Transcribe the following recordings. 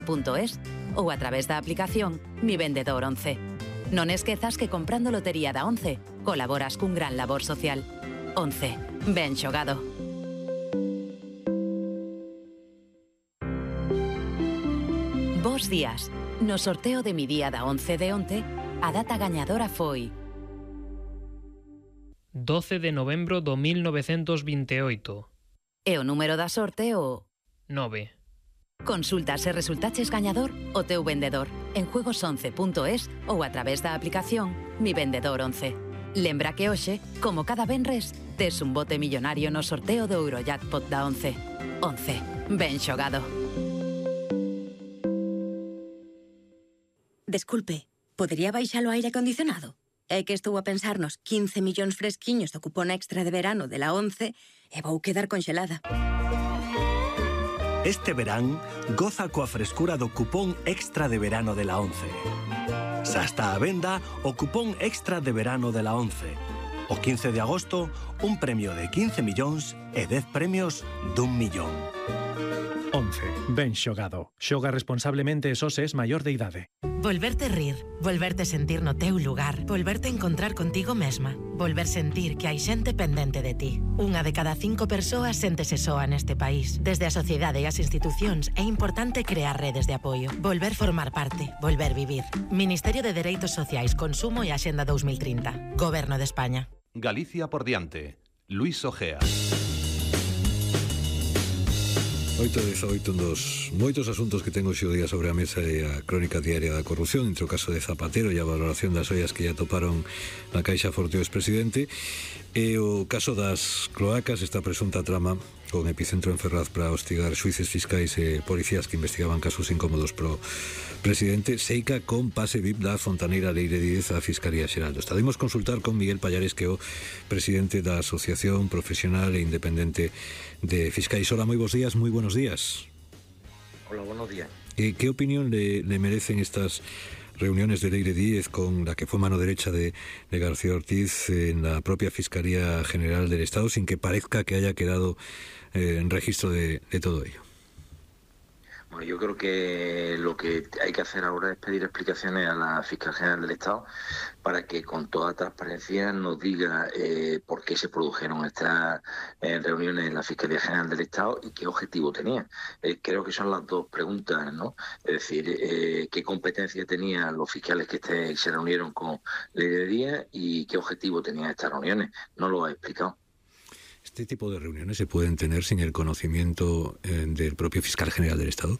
.es ou a través da aplicación Mi Vendedor 11. Non esquezas que comprando lotería da 11 colaboras cun gran labor social. 11. Ben xogado. Bos días. No sorteo de Mi Día da 11 de onte, a data gañadora foi 12 de novembro do 1928. E o número da sorte o 9. Consulta se resultaches gañador o teu vendedor en juegos11.es ou a través da aplicación Mi Vendedor 11. Lembra que hoxe, como cada venres, tes un bote millonario no sorteo do Eurojackpot da 11. 11. Ben xogado. Desculpe, podería baixar o aire acondicionado? É que estou a pensar nos 15 millóns fresquiños do cupón extra de verano de la 11 e vou quedar conxelada. Este verán, goza coa frescura do cupón extra de verano de la 11. Xa está a venda o cupón extra de verano de la 11. O 15 de agosto, un premio de 15 millóns e 10 premios d'1 millón. 11. Ben xogado. Xoga responsablemente e só se es maior de idade. Volverte rir, volverte sentir no teu lugar, volverte encontrar contigo mesma, volver sentir que hai xente pendente de ti. Unha de cada 5 persoas séntese soa neste país. Desde a sociedade e as institucións é importante crear redes de apoio, volver formar parte, volver vivir. Ministerio de Dereitos Sociais, Consumo e Axenda 2030. Goberno de España. Galicia por diante. Luis Ojea. 8-18, un dos moitos asuntos que tengo xe o día sobre a mesa e a crónica diaria da corrupción, entre o caso de Zapatero e a valoración das ollas que ya toparon na Caixa Forte o expresidente, e o caso das cloacas, esta presunta trama con epicentro en Ferraz para hostigar xuíces fiscais e policías que investigaban casos incómodos pro presidente, seica con pase VIP da Fontaneira Leire Díez á Fiscalía Xeral do Estado. Imos consultar con Miguel Pallares, que é o presidente da Asociación Profesional e Independente de Fiscais. Hola, moi bons días, moi buenos días. Hola, buenos días. ¿Qué opinión le merecen estas reuniones de Leire Díez con la que fue mano derecha de García Ortiz en la propia Fiscalía General del Estado, sin que parezca que haya quedado en registro de todo ello? Bueno, yo creo que lo que hay que hacer ahora es pedir explicaciones a la Fiscal General del Estado para que con toda transparencia nos diga por qué se produjeron estas reuniones en la Fiscalía General del Estado y qué objetivo tenía. Creo que son las dos preguntas, ¿no? Es decir, qué competencia tenían los fiscales que se reunieron con Leire Díez y qué objetivo tenían estas reuniones. No lo ha explicado. ¿Este tipo de reuniones se pueden tener sin el conocimiento del propio fiscal general del Estado?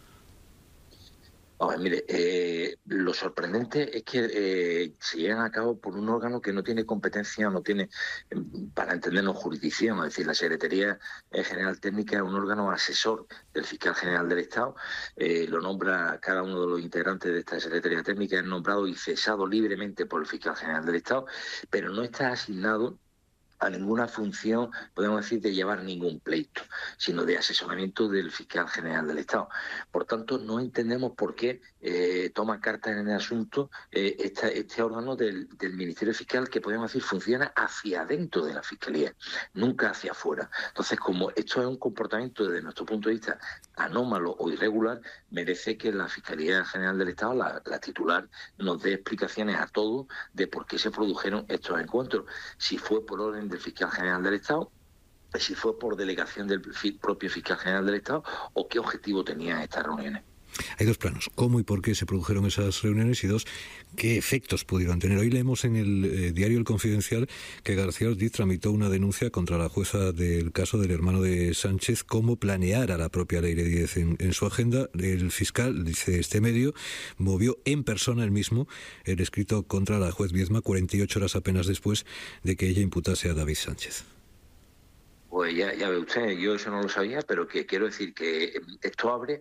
A ver, mire, lo sorprendente es que se llevan a cabo por un órgano que no tiene competencia, no tiene, para entendernos, jurisdicción. Es decir, la Secretaría General Técnica es un órgano asesor del fiscal general del Estado. Lo nombra cada uno de los integrantes de esta Secretaría Técnica, es nombrado y cesado libremente por el fiscal general del Estado, pero no está asignado a ninguna función, podemos decir, de llevar ningún pleito, sino de asesoramiento del fiscal general del Estado. Por tanto, no entendemos por qué toma cartas en el asunto este órgano del Ministerio Fiscal, que podemos decir funciona hacia adentro de la Fiscalía, nunca hacia afuera. Entonces, como esto es un comportamiento desde nuestro punto de vista anómalo o irregular, merece que la Fiscalía General del Estado, la titular, nos dé explicaciones a todos de por qué se produjeron estos encuentros. Si fue por orden del fiscal general del Estado, si fue por delegación del propio fiscal general del Estado, o qué objetivo tenían estas reuniones. Hay dos planos: cómo y por qué se produjeron esas reuniones, y dos, qué efectos pudieron tener. Hoy leemos en el diario El Confidencial que García Ortiz tramitó una denuncia contra la jueza del caso del hermano de Sánchez, cómo planeara la propia Leire Díez en su agenda. El fiscal, dice este medio, movió en persona el mismo el escrito contra la juez Viedma 48 horas apenas después de que ella imputase a David Sánchez. Pues ya ve usted, yo eso no lo sabía, pero que quiero decir que esto abre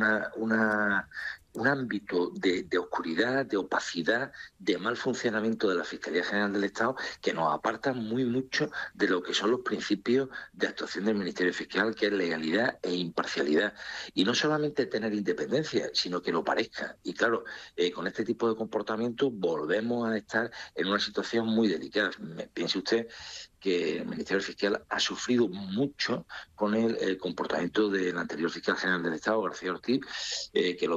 un ámbito de oscuridad, de opacidad, de mal funcionamiento de la Fiscalía General del Estado, que nos aparta muy mucho de lo que son los principios de actuación del Ministerio Fiscal, que es legalidad e imparcialidad. Y no solamente tener independencia, sino que lo parezca. Y claro, con este tipo de comportamiento volvemos a estar en una situación muy delicada. Piense usted que el Ministerio Fiscal ha sufrido mucho con el comportamiento del anterior fiscal general del Estado, García Ortiz, que lo